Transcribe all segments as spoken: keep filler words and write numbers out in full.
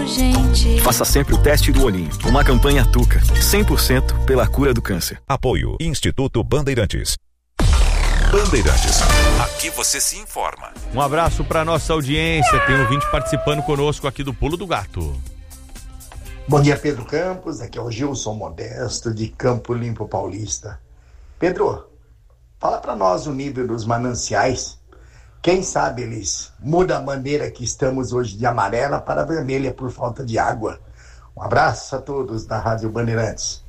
urgente. Faça sempre o teste do olhinho. Uma campanha Tuca, cem por cento pela cura do câncer. Apoio Instituto Bandeirantes. Bandeirantes, aqui você se informa. Um abraço para nossa audiência, tem um ouvinte participando conosco aqui do Pulo do Gato. Bom dia, Pedro Campos, aqui é o Gilson Modesto de Campo Limpo Paulista. Pedro, fala para nós o nível dos mananciais. Quem sabe eles mudam a maneira que estamos hoje de amarela para vermelha por falta de água. Um abraço a todos da Rádio Bandeirantes.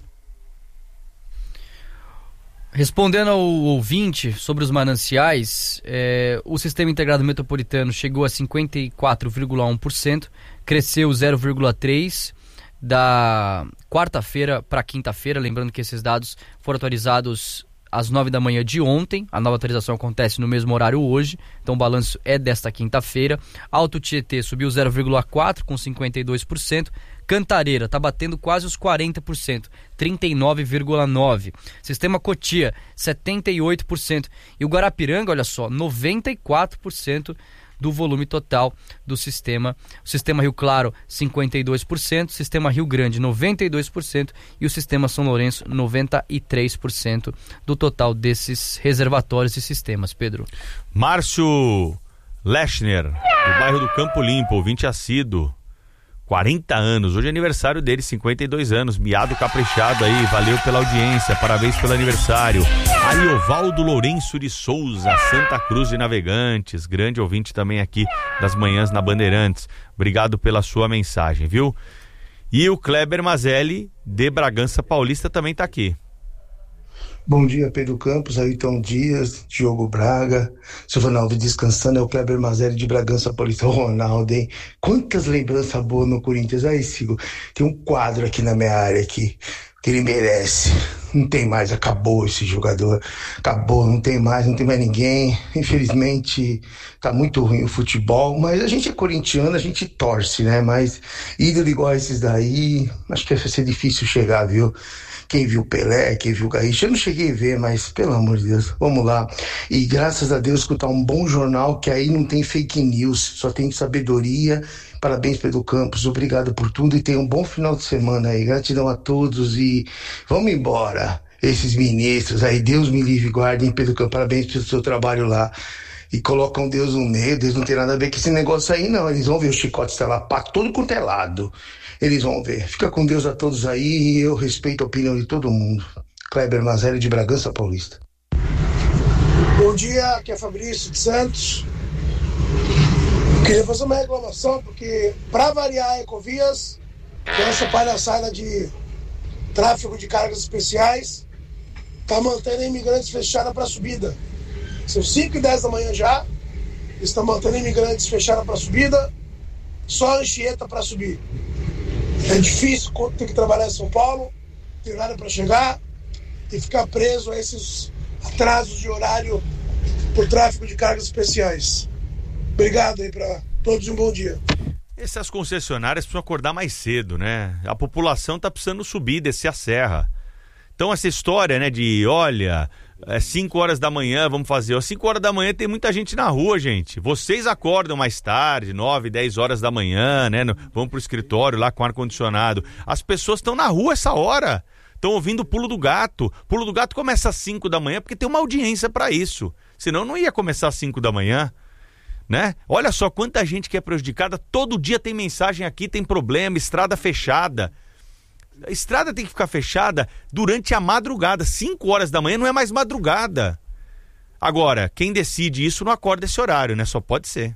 Respondendo ao ouvinte sobre os mananciais, é, o Sistema Integrado Metropolitano chegou a cinquenta e quatro vírgula um por cento, cresceu zero vírgula três por cento da quarta-feira para quinta-feira, lembrando que esses dados foram atualizados às nove da manhã de ontem, a nova atualização acontece no mesmo horário hoje, então o balanço é desta quinta-feira. Alto Tietê subiu zero vírgula quatro por cento com cinquenta e dois por cento, Cantareira está batendo quase os quarenta por cento, trinta e nove vírgula nove por cento. Sistema Cotia, setenta e oito por cento. E o Guarapiranga, olha só, noventa e quatro por cento do volume total do sistema. O Sistema Rio Claro, cinquenta e dois por cento. O Sistema Rio Grande, noventa e dois por cento. E o Sistema São Lourenço, noventa e três por cento do total desses reservatórios e sistemas. Pedro. Márcio Lechner, do bairro do Campo Limpo, ouvinte assíduo. quarenta anos, hoje é aniversário dele, cinquenta e dois anos, miado caprichado aí, valeu pela audiência, parabéns pelo aniversário. Ariovaldo Lourenço de Souza, Santa Cruz de Navegantes, grande ouvinte também aqui das manhãs na Bandeirantes, obrigado pela sua mensagem, viu? E o Kleber Mazelli, de Bragança Paulista, também tá aqui. Bom dia, Pedro Campos, Ailton Dias, Diogo Braga, seu Ronaldo descansando, é o Kleber Mazelli de Bragança Paulista. O Ronaldo, hein? Quantas lembranças boas no Corinthians. Aí, Sigo, tem um quadro aqui na minha área aqui, que ele merece. Não tem mais, acabou esse jogador, acabou, não tem mais, não tem mais ninguém. Infelizmente, tá muito ruim o futebol, mas a gente é corintiano, a gente torce, né? Mas ídolo igual a esses daí, acho que vai ser difícil chegar, viu? Quem viu Pelé, quem viu Garrincha, eu não cheguei a ver, mas pelo amor de Deus, vamos lá. E graças a Deus escutar um bom jornal, que aí não tem fake news, só tem sabedoria. Parabéns, Pedro Campos, obrigado por tudo e tenha um bom final de semana aí. Gratidão a todos e vamos embora, esses ministros aí, Deus me livre e guarde, hein, Pedro Campos, parabéns pelo seu trabalho lá. E colocam Deus no meio, Deus não tem nada a ver com esse negócio aí não, eles vão ver o chicote estelapar todo quanto é lado. Eles vão ver. Fica com Deus a todos aí e eu respeito a opinião de todo mundo. Kleber Mazelli de Bragança Paulista. Bom dia, aqui é Fabrício de Santos. Queria fazer uma reclamação, porque para variar a Ecovias, tem essa palhaçada de tráfego de cargas especiais, tá mantendo a imigrantes fechada para subida. São cinco e dez da manhã já, estão mantendo imigrantes fechada para subida, só a Anchieta para subir. É difícil ter que trabalhar em São Paulo, tem horário para chegar e ficar preso a esses atrasos de horário por tráfego de cargas especiais. Obrigado aí para todos e um bom dia. Essas concessionárias precisam acordar mais cedo, né? A população tá precisando subir, descer a serra. Então essa história, né, de olha, é cinco horas da manhã, vamos fazer. Às cinco horas da manhã tem muita gente na rua, gente. Vocês acordam mais tarde, nove, dez horas da manhã, né? Vão pro escritório lá com ar-condicionado. As pessoas estão na rua essa hora. Estão ouvindo o Pulo do Gato. Pulo do Gato começa às cinco da manhã porque tem uma audiência para isso. Senão não ia começar às cinco da manhã, né? Olha só quanta gente que é prejudicada. Todo dia tem mensagem aqui, tem problema, estrada fechada. A estrada tem que ficar fechada durante a madrugada. cinco horas da manhã não é mais madrugada. Agora, quem decide isso não acorda esse horário, né? Só pode ser.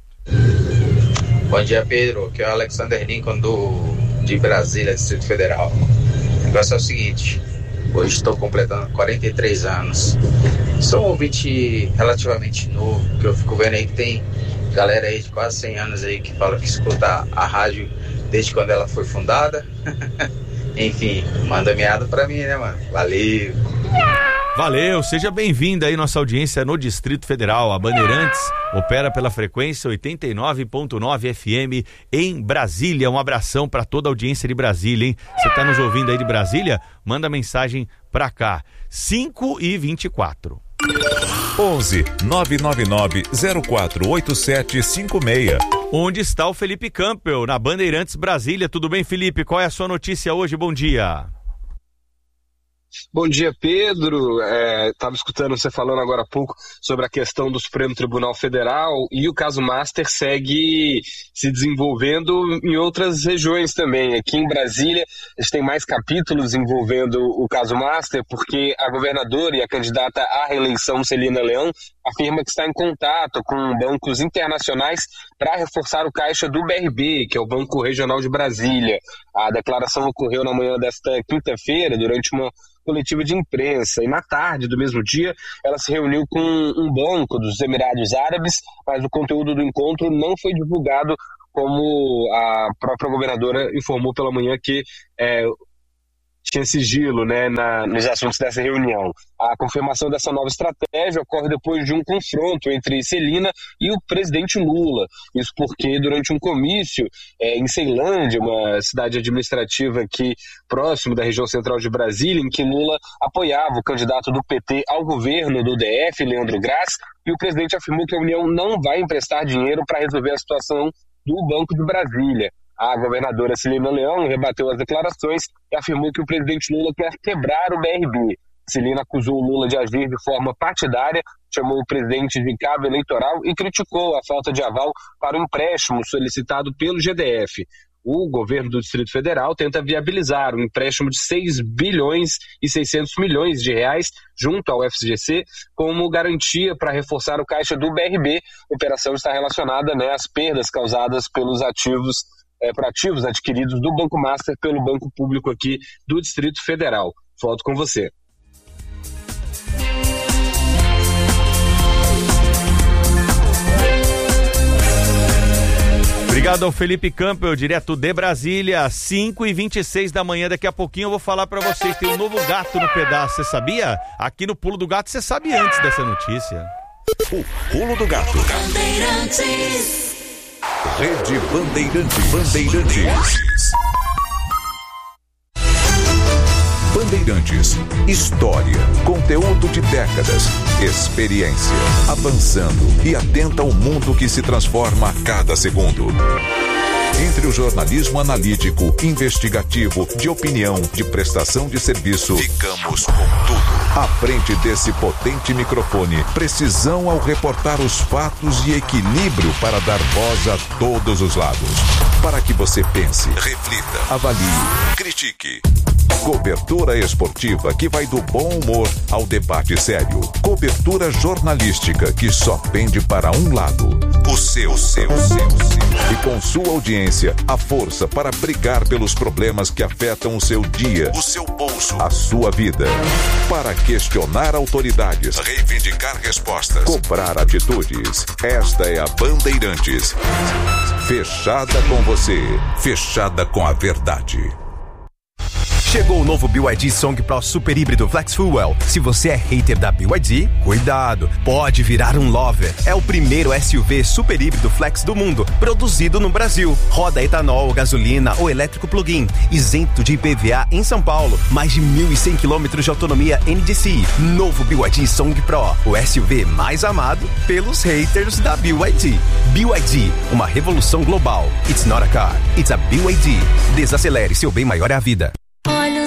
Bom dia, Pedro. Aqui é o Alexander Lincoln do, de Brasília, Distrito Federal. O negócio é o seguinte. Hoje estou completando quarenta e três anos. Sou um ouvinte relativamente novo, que eu fico vendo aí que tem galera aí de quase cem anos aí que fala que escuta a rádio desde quando ela foi fundada. Enfim, manda meada pra mim, né, mano? Valeu! Valeu, seja bem-vindo aí nossa audiência no Distrito Federal. A Bandeirantes opera pela frequência oitenta e nove ponto nove F M em Brasília. Um abração para toda a audiência de Brasília, hein? Você tá nos ouvindo aí de Brasília? Manda mensagem pra cá. cinco e vinte e quatro. onze nove nove nove zero quatro oito sete cinco seis. onde está o Felipe Campbell, na Bandeirantes Brasília. Tudo bem, Felipe? Qual é a sua notícia hoje? Bom dia. Bom dia, Pedro. Estava é, escutando você falando agora há pouco sobre a questão do Supremo Tribunal Federal, e o caso Master segue se desenvolvendo em outras regiões também. Aqui em Brasília, a gente tem mais capítulos envolvendo o caso Master, porque a governadora e a candidata à reeleição, Celina Leão, afirma que está em contato com bancos internacionais para reforçar o caixa do B R B, que é o Banco Regional de Brasília. A declaração ocorreu na manhã desta quinta-feira, durante uma coletiva de imprensa, e na tarde do mesmo dia ela se reuniu com um banco dos Emirados Árabes, mas o conteúdo do encontro não foi divulgado, como a própria governadora informou pela manhã que é, tinha sigilo, né, na, nos assuntos dessa reunião. A confirmação dessa nova estratégia ocorre depois de um confronto entre Celina e o presidente Lula. Isso porque durante um comício é, em Ceilândia, uma cidade administrativa aqui próximo da região central de Brasília, em que Lula apoiava o candidato do P T ao governo do D F, Leandro Graz, e o presidente afirmou que a União não vai emprestar dinheiro para resolver a situação do Banco de Brasília. A governadora Celina Leão rebateu as declarações e afirmou que o presidente Lula quer quebrar o B R B. Celina acusou o Lula de agir de forma partidária, chamou o presidente de cabo eleitoral e criticou a falta de aval para o empréstimo solicitado pelo G D F. O governo do Distrito Federal tenta viabilizar um empréstimo de seis bilhões e seiscentos milhões de reais junto ao F G C como garantia para reforçar o caixa do B R B. A operação está relacionada, né, às perdas causadas pelos ativos É, por ativos adquiridos do Banco Master pelo Banco Público aqui do Distrito Federal. Volto com você. Obrigado ao Felipe Campbell, direto de Brasília, cinco e vinte e seis da manhã. Daqui a pouquinho eu vou falar pra vocês, tem um novo gato no pedaço, você sabia? Aqui no Pulo do Gato, você sabe antes dessa notícia. O Pulo do Gato. Rede Bandeirantes. Bandeirantes. Bandeirantes. História, conteúdo de décadas, experiência, avançando e atenta ao mundo que se transforma a cada segundo. Entre o jornalismo analítico, investigativo, de opinião, de prestação de serviço, ficamos com tudo. À frente desse potente microfone, precisão ao reportar os fatos e equilíbrio para dar voz a todos os lados. Para que você pense, reflita, avalie, critique. Cobertura esportiva que vai do bom humor ao debate sério. Cobertura jornalística que só pende para um lado. O seu, o seu, o seu, o seu. E com sua audiência, a força para brigar pelos problemas que afetam o seu dia, o seu bolso, a sua vida. Para questionar autoridades, reivindicar respostas, cobrar atitudes. Esta é a Bandeirantes. Fechada com você, fechada com a verdade. Chegou o novo B Y D Song Pro Super Híbrido Flex Fuel. Se você é hater da B Y D, cuidado, pode virar um lover. É o primeiro S U V super híbrido flex do mundo, produzido no Brasil. Roda etanol, gasolina ou elétrico plug-in, isento de I P V A em São Paulo. Mais de mil e cem quilômetros de autonomia N D C I. Novo B Y D Song Pro, o S U V mais amado pelos haters da B Y D. B Y D, uma revolução global. It's not a car, it's a B Y D. Desacelere, seu bem maior é a vida.